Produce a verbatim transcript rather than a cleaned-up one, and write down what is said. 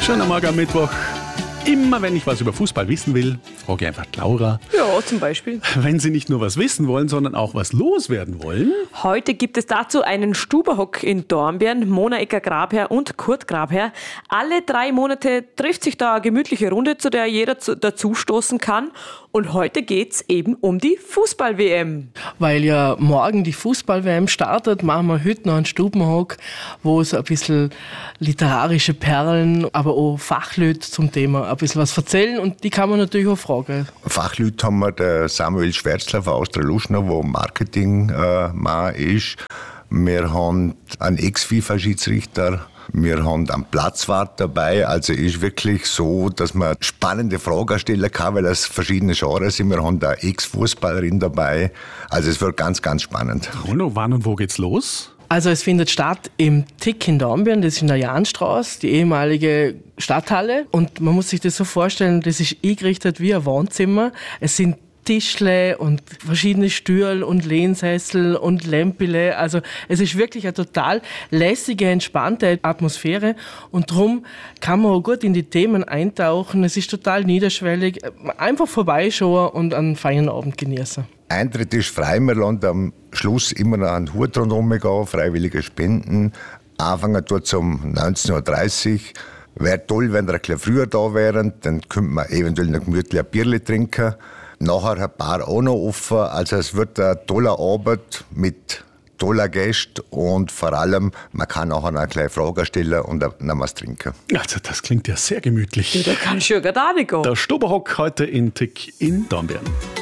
Schöner Morgen am Mittwoch. Immer wenn ich was über Fußball wissen will, frage ich einfach Laura. Ja, zum Beispiel. Wenn Sie nicht nur was wissen wollen, sondern auch was loswerden wollen. Heute gibt es dazu einen Stuberhock in Dornbirn. Mona Ecker-Grabherr und Kurt Grabherr. Alle drei Monate trifft sich da eine gemütliche Runde, zu der jeder dazustoßen kann. Und heute geht's eben um die Fußball-W M. Weil ja morgen die Fußball-W M startet, machen wir heute noch einen Stubenhock, wo so ein bisschen literarische Perlen, aber auch Fachleute zum Thema ein bisschen was erzählen. Und die kann man natürlich auch fragen. Fachleute haben wir der Samuel Schwärzler von Austria Luschner, der Marketing-Mann ist. Wir haben einen Ex-FIFA-Schiedsrichter. Wir haben einen Platzwart dabei. Also ist wirklich so, dass man spannende Fragen stellen kann, weil es verschiedene Genres sind. Wir haben da eine Ex-Fußballerin dabei. Also es wird ganz, ganz spannend. Und wann und wo geht's los? Also es findet statt im Tick in Dornbirn, das ist in der Jahnstraße, die ehemalige Stadthalle. Und man muss sich das so vorstellen, das ist eingerichtet wie ein Wohnzimmer. Es sind Tischle und verschiedene Stühle und Lehnsessel und Lämpele. Also es ist wirklich eine total lässige, entspannte Atmosphäre und darum kann man auch gut in die Themen eintauchen. Es ist total niederschwellig. Einfach vorbeischauen und einen feinen Abend genießen. Eintritt ist frei, wir lassen am Schluss immer noch einen Hut rundherum gehen, freiwillige Spenden. Anfangen tut um neunzehn Uhr dreißig. Wäre toll, wenn ihr ein bisschen früher da wären, dann könnte man eventuell noch gemütlich ein Bierchen trinken. Nachher ein Bar auch noch offen. Also es wird ein toller Abend mit toller Gästen und vor allem, man kann nachher noch eine kleine Frage stellen und noch was trinken. Also das klingt ja sehr gemütlich. Ja, da kann schon gar nicht gehen. Der Stuberhock heute in Tick in Dornbirn.